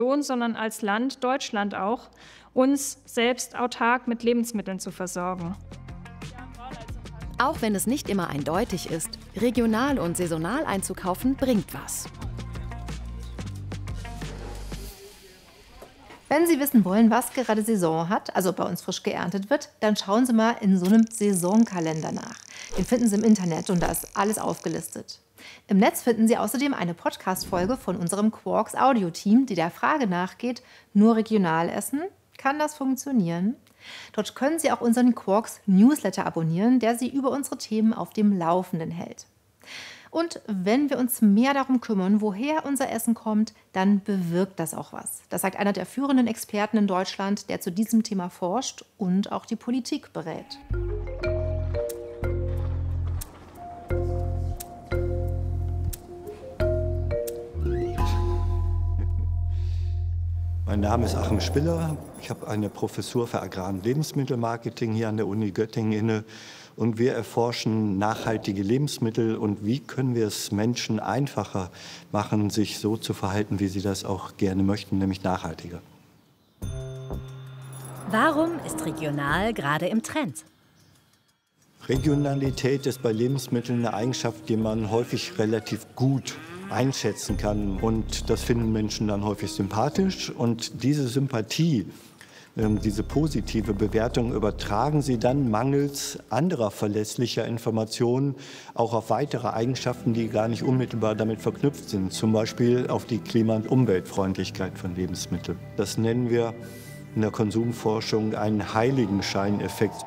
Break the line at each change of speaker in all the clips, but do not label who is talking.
sondern als Land, Deutschland auch, uns selbst autark mit Lebensmitteln zu versorgen.
Auch wenn es nicht immer eindeutig ist, regional und saisonal einzukaufen bringt was.
Wenn Sie wissen wollen, was gerade Saison hat, also bei uns frisch geerntet wird, dann schauen Sie mal in so einem Saisonkalender nach. Den finden Sie im Internet und da ist alles aufgelistet. Im Netz finden Sie außerdem eine Podcast-Folge von unserem Quarks Audio-Team, die der Frage nachgeht, nur regional essen? Kann das funktionieren? Dort können Sie auch unseren Quarks Newsletter abonnieren, der Sie über unsere Themen auf dem Laufenden hält. Und wenn wir uns mehr darum kümmern, woher unser Essen kommt, dann bewirkt das auch was. Das sagt einer der führenden Experten in Deutschland, der zu diesem Thema forscht und auch die Politik berät.
Mein Name ist Achim Spiller. Ich habe eine Professur für Agrar- und Lebensmittelmarketing hier an der Uni Göttingen inne. Und wir erforschen nachhaltige Lebensmittel und wie können wir es Menschen einfacher machen, sich so zu verhalten, wie sie das auch gerne möchten, nämlich nachhaltiger.
Warum ist regional gerade im Trend?
Regionalität ist bei Lebensmitteln eine Eigenschaft, die man häufig relativ gut einschätzen kann. Und das finden Menschen dann häufig sympathisch. Und diese Sympathie, diese positive Bewertung übertragen sie dann mangels anderer verlässlicher Informationen auch auf weitere Eigenschaften, die gar nicht unmittelbar damit verknüpft sind. Zum Beispiel auf die Klima- und Umweltfreundlichkeit von Lebensmitteln. Das nennen wir in der Konsumforschung einen Heiligenscheineffekt.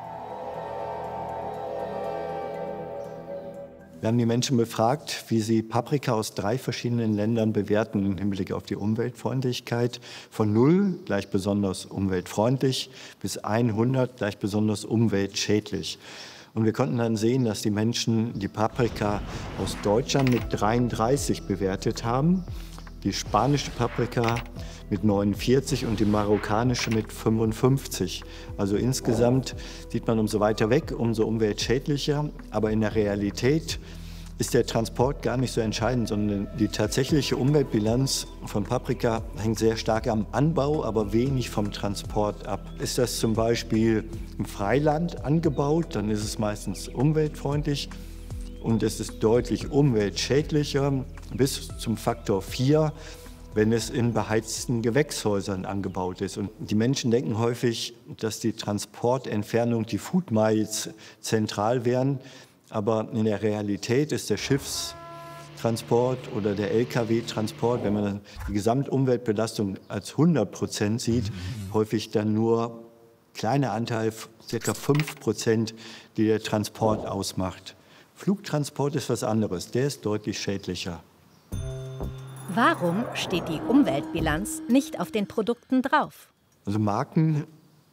Wir haben die Menschen befragt, wie sie Paprika aus 3 verschiedenen Ländern bewerten im Hinblick auf die Umweltfreundlichkeit. Von 0 gleich besonders umweltfreundlich bis 100 gleich besonders umweltschädlich. Und wir konnten dann sehen, dass die Menschen die Paprika aus Deutschland mit 33 bewertet haben, die spanische Paprika mit 49 und die marokkanische mit 55. Also insgesamt sieht man, umso weiter weg, umso umweltschädlicher. Aber in der Realität ist der Transport gar nicht so entscheidend, sondern die tatsächliche Umweltbilanz von Paprika hängt sehr stark am Anbau, aber wenig vom Transport ab. Ist das zum Beispiel im Freiland angebaut, dann ist es meistens umweltfreundlich. Und es ist deutlich umweltschädlicher, bis zum Faktor 4, wenn es in beheizten Gewächshäusern angebaut ist. Und die Menschen denken häufig, dass die Transportentfernung, die Food Miles, zentral wären. Aber in der Realität ist der Schiffstransport oder der Lkw-Transport, wenn man die Gesamtumweltbelastung als 100% sieht, häufig dann nur kleiner Anteil, ca. 5%, die der Transport ausmacht. Flugtransport ist was anderes, der ist deutlich schädlicher.
Warum steht die Umweltbilanz nicht auf den Produkten drauf?
Also Marken